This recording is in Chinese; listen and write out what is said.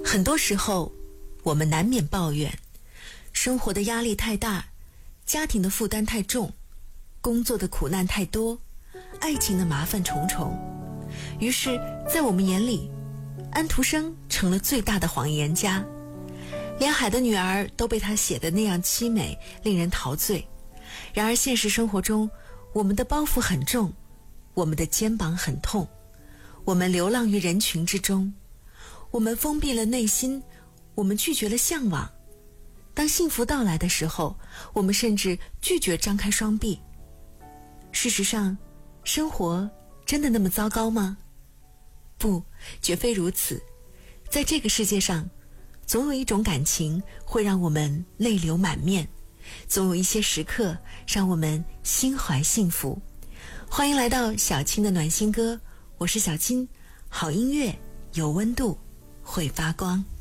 很多时候我们难免抱怨生活的压力太大，家庭的负担太重，工作的苦难太多，爱情的麻烦重重。于是在我们眼里，安徒生成了最大的谎言家，连海的女儿都被他写得那样凄美，令人陶醉。然而现实生活中，我们的包袱很重，我们的肩膀很痛，我们流浪于人群之中，我们封闭了内心，我们拒绝了向往。当幸福到来的时候，我们甚至拒绝张开双臂。事实上，生活真的那么糟糕吗？不，绝非如此。在这个世界上，总有一种感情会让我们泪流满面，总有一些时刻让我们心怀幸福。欢迎来到小青的暖心歌，我是小青，好音乐有温度，会发光。